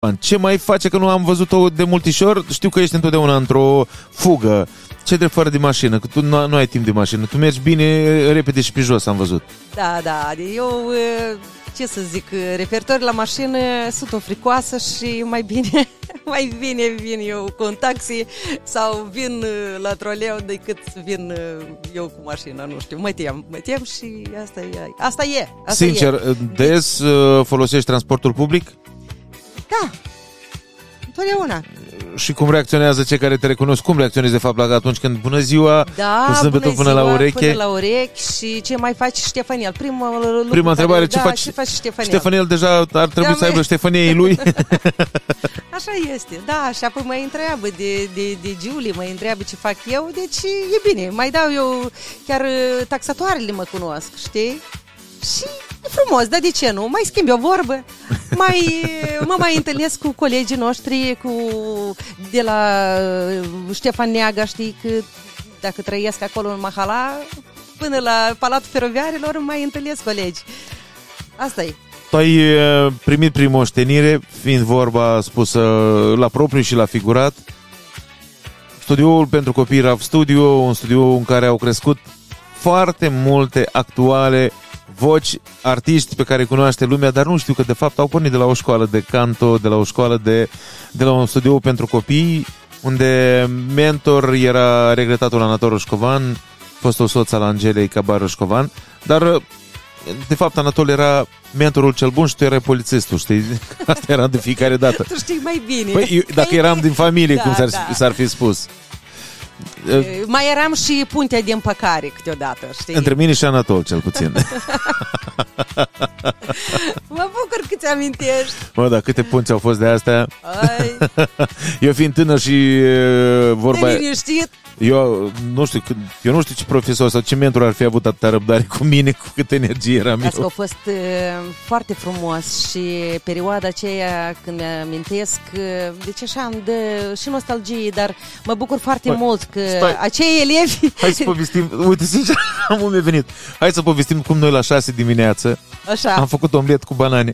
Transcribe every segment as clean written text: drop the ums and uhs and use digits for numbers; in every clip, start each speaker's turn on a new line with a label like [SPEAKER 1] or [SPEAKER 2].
[SPEAKER 1] Ce mai face că nu am văzut-o de multișor? Știu că ești întotdeauna într-o fugă. Ce drept fără de mașină? Că tu nu ai timp de mașină. Tu mergi bine, repede și pe jos, am văzut.
[SPEAKER 2] Da. Eu, ce să zic, referitor la mașină, sunt o fricoasă și mai bine vin eu cu un taxi sau vin la troleu decât vin eu cu mașina, nu știu. Mă tem și asta e.
[SPEAKER 1] Sincer, des folosești transportul public?
[SPEAKER 2] Da, întotdeauna.
[SPEAKER 1] Și cum reacționează cei care te recunosc? Cum reacționezi de fapt la atunci când bună ziua, cu zâmbetul până la ureche?
[SPEAKER 2] Până la urechi și ce mai face Ștefănel?
[SPEAKER 1] Prima întrebare, ce faci?
[SPEAKER 2] Ștefănel?
[SPEAKER 1] Ștefănel deja ar trebui să aibă Ștefăniei lui.
[SPEAKER 2] Așa este, da, și apoi mă întreabă de Giulie, mă întreabă ce fac eu, deci e bine, mai dau eu, chiar taxatoarele mă cunosc, știi? Și e frumos, dar de ce nu? Mai schimb o vorbă, mă mai întâlnesc cu colegii noștri de la Ștefan Neaga, știi, că dacă trăiesc acolo în Mahala, până la Palatul Feroviarilor mai întâlnesc colegi. Asta e.
[SPEAKER 1] Tu ai primit prin moștenire, fiind vorba spusă la propriu și la figurat, studioul pentru copii RAV Studio, un studio în care au crescut foarte multe actuale voci, artiști pe care îi cunoaște lumea, dar nu știu că de fapt au pornit de la o școală de canto, de la o școală de la un studio pentru copii, unde mentor era regretatul Anatol Roșcovan, fostul soț al Angelei Cabar Roșcovan, dar de fapt Anatol era mentorul cel bun și tu erai polițistul, știi? Asta era de fiecare dată.
[SPEAKER 2] Tu știi mai bine.
[SPEAKER 1] Păi, dacă eram din familie, cum s-ar fi spus.
[SPEAKER 2] Mai eram și puntea de împăcare câteodată, știi?
[SPEAKER 1] Între mine și Anatol, cel puțin.
[SPEAKER 2] Mă bucur că ți-amintești.
[SPEAKER 1] Mă, dar câte punți au fost de astea? Eu fiind tânăr și vorba...
[SPEAKER 2] Neliniștit.
[SPEAKER 1] Eu nu știu ce profesor sau ce mentor ar fi avut atâta răbdare cu mine, cu câtă energie eram eu.
[SPEAKER 2] A fost foarte frumos și perioada aceea când mi-amintesc, deci așa îmi dă și nostalgie, dar mă bucur foarte mult că acei elevi...
[SPEAKER 1] Hai să povestim, uite, sincer, am venit. Hai să povestim cum noi la 6 dimineață am făcut omlet cu banane.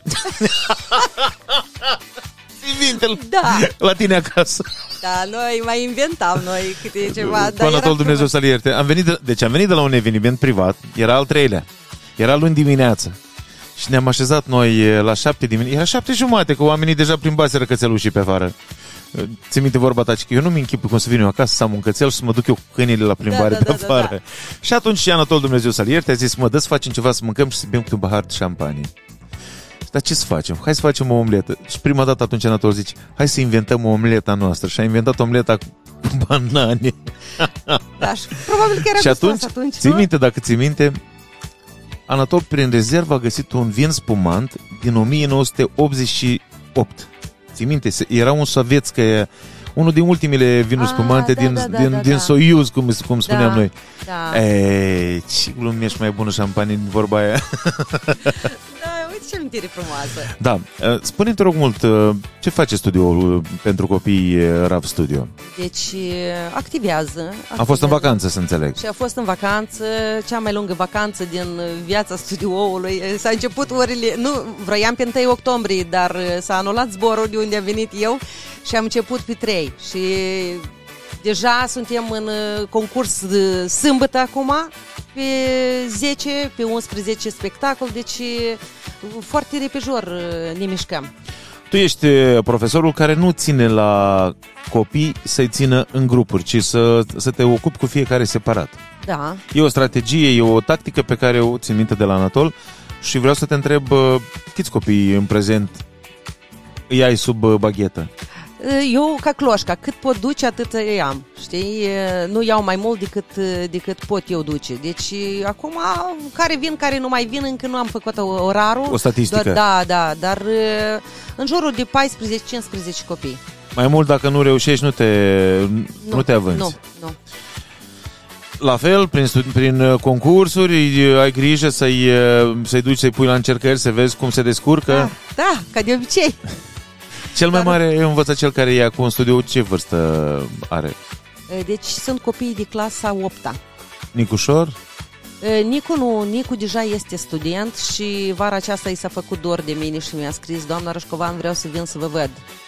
[SPEAKER 2] Da.
[SPEAKER 1] La tine acasă.
[SPEAKER 2] Da, noi mai inventam câte ceva.
[SPEAKER 1] Cu Anatol, Dumnezeu să-l ierte. Am venit de la un eveniment privat, era al 3-lea. Era luni dimineață. Și ne-am așezat noi la 7 dimineața. Era 7:30, că oamenii deja plimbaseră cățelușii pe afară. Ți minte vorba ta, că eu nu-mi închipui cum să vin eu acasă să am un cățel și să mă duc eu cu câinile la plimbare pe afară. Da. Și atunci și Anatol, Dumnezeu să-l ierte, a zis, dă să facem ceva, să mâncăm și să bem cu un pahar de șampanie. Dar ce să facem? Hai să facem o omletă. Și prima dată atunci Anatol zice, hai să inventăm o omleta noastră. Și a inventat omleta cu banane.
[SPEAKER 2] Da, și probabil că era gustos atunci.
[SPEAKER 1] Ții minte, Anatol prin rezervă a găsit un vin spumant din 1988. Ții minte? Era un sovietskaya, unul din ultimele vinuri spumante din Soyuz, cum spuneam noi.
[SPEAKER 2] Da.
[SPEAKER 1] Ce glumă ești mai bună șampanie din vorba aia.
[SPEAKER 2] Ce amintire frumoasă.
[SPEAKER 1] Da. Spune-mi, te rog mult, ce face studioul pentru copii RAV Studio?
[SPEAKER 2] Deci activează.
[SPEAKER 1] A fost în vacanță, să înțeleg.
[SPEAKER 2] Și a fost în vacanță, cea mai lungă vacanță din viața studioului. S-a început orele, nu, vroiam pe 1 octombrie, dar s-a anulat zborul de unde am venit eu și am început pe 3. Și deja suntem în concurs de sâmbătă acum, pe 10, pe 11 spectacol, deci foarte repejor ne mișcăm.
[SPEAKER 1] Tu ești profesorul care nu ține la copii să-i țină în grupuri, ci să te ocupi cu fiecare separat.
[SPEAKER 2] Da.
[SPEAKER 1] E o strategie, e o tactică pe care o țin minte de la Anatol și vreau să te întreb, câți copii în prezent îi ai sub baghetă?
[SPEAKER 2] Eu ca cloșca, cât pot duce, atât îi am, știi? Nu iau mai mult decât pot eu duce. Deci acum, care vin, care nu mai vin, încă nu am făcut orarul.
[SPEAKER 1] O statistică.
[SPEAKER 2] Da, dar în jurul de 14-15 copii.
[SPEAKER 1] Mai mult, dacă nu reușești, nu te avânzi.
[SPEAKER 2] Nu.
[SPEAKER 1] La fel, prin concursuri, ai grijă să-i duci, să-i pui la încercări, să vezi cum se descurcă?
[SPEAKER 2] Da, ca de obicei.
[SPEAKER 1] Cel mai mare învăță cel care e acum în studiu, ce vârstă are?
[SPEAKER 2] Deci sunt copii de clasa 8-a.
[SPEAKER 1] Nicușor?
[SPEAKER 2] Nicu nu, Nicu deja este student și vara aceasta i s-a făcut dor de mine și mi-a scris: doamna Rășcovan, vreau să vin să vă văd.